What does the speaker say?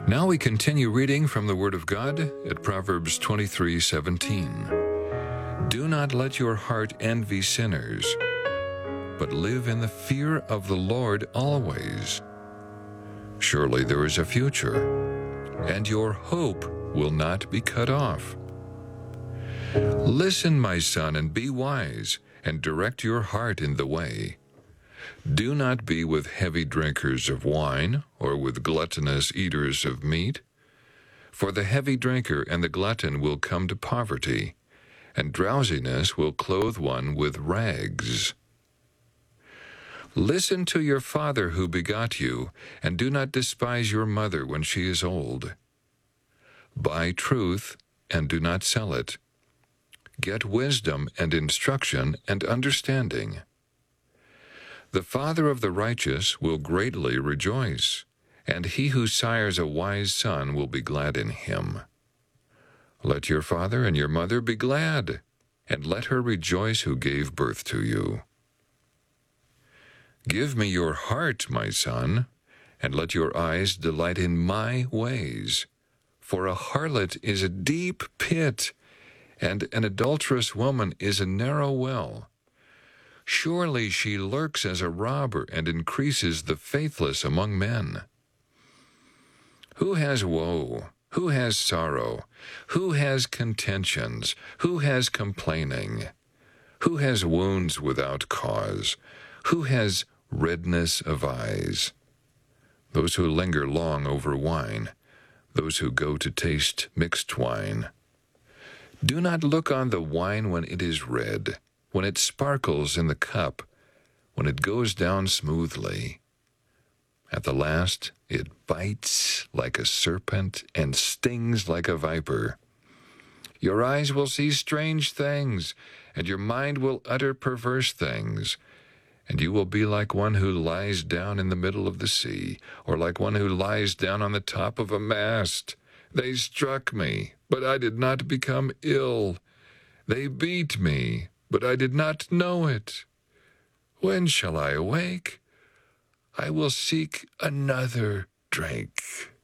Now we continue reading from the Word of God at Proverbs 23:17. Do not let your heart envy sinners, but live in the fear of the Lord always. Surely there is a future, and your hope will not be cut off. Listen, my son, and be wise, and direct your heart in the way. Do not be with heavy drinkers of wine, or with gluttonous eaters of meat. For the heavy drinker and the glutton will come to poverty, and drowsiness will clothe one with rags. Listen to your father who begot you, and do not despise your mother when she is old. Buy truth, and do not sell it. Get wisdom and instruction and understanding. The father of the righteous will greatly rejoice, and he who sires a wise son will be glad in him. Let your father and your mother be glad, and let her rejoice who gave birth to you. Give me your heart, my son, and let your eyes delight in my ways. For a harlot is a deep pit, and an adulterous woman is a narrow well. Surely she lurks as a robber and increases the faithless among men. Who has woe? Who has sorrow? Who has contentions? Who has complaining? Who has wounds without cause? Who has redness of eyes? Those who linger long over wine, those who go to taste mixed wine. Do not look on the wine when it is red, when it sparkles in the cup, when it goes down smoothly. At the last it bites like a serpent and stings like a viper. Your eyes will see strange things, and your mind will utter perverse things. And you will be like one who lies down in the middle of the sea, or like one who lies down on the top of a mast. They struck me, but I did not become ill. They beat me, but I did not know it. When shall I awake? I will seek another drink.